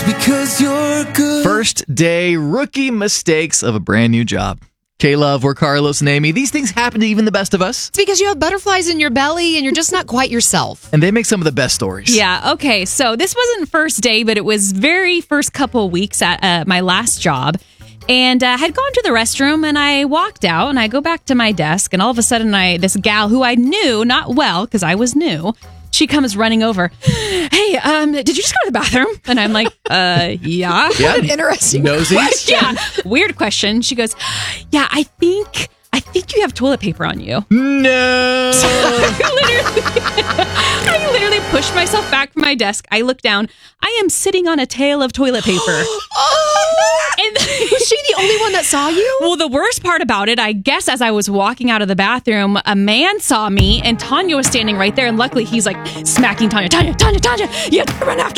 because you're good. First day rookie mistakes of a brand new job. K-Love, we're Carlos and Amy. These things happen to even the best of us. It's because you have butterflies in your belly and you're just not quite yourself. And they make some of the best stories. Yeah, okay. So this wasn't first day, but it was very first couple of weeks at my last job. And I had gone to the restroom and I walked out and I go back to my desk. And all of a sudden, this gal who I knew not well because I was new, she comes running over. Hey, did you just go to the bathroom? And I'm like, yeah. Yeah. Interesting Nosy. question. Yeah. Weird question. She goes, yeah, I think you have toilet paper on you. No. I literally pushed myself back from my desk. I look down. I am sitting on a tail of toilet paper. And Was she the only one that saw you? well, the worst part about it, I guess, as I was walking out of the bathroom, a man saw me, and Tanya was standing right there. And luckily, he's like smacking Tanya. Tanya, you have to run after